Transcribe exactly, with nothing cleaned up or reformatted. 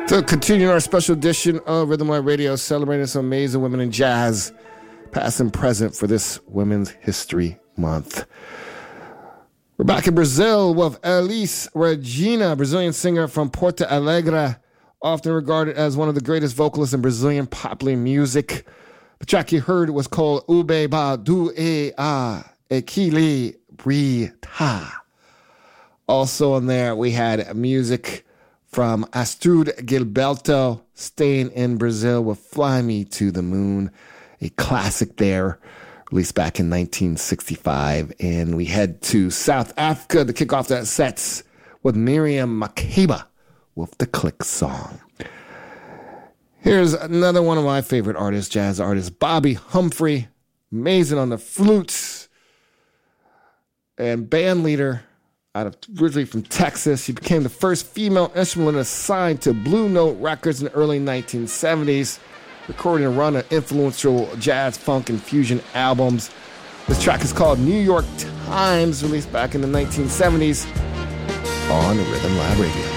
To continue our special edition of Rhythm Light Radio, celebrating some amazing women in jazz, past and present, for this Women's History Month. We're back in Brazil with Elis Regina, Brazilian singer from Porto Alegre, often regarded as one of the greatest vocalists in Brazilian popular music. The track you heard was called Ube Ba Du E A Equili Brita. Also in there, we had music from Astrud Gilberto, staying in Brazil with Fly Me to the Moon, a classic there, released back in nineteen sixty-five. And we head to South Africa to kick off that sets with Miriam Makeba with the Click Song. Here's another one of my favorite artists, jazz artists, Bobby Humphrey, amazing on the flutes, and band leader out of originally from Texas. She became the first female instrumentalist signed to Blue Note Records in the early nineteen seventies, recording a run of influential jazz, funk, and fusion albums. This track is called New York Times, released back in the nineteen seventies on Rhythm Lab Radio.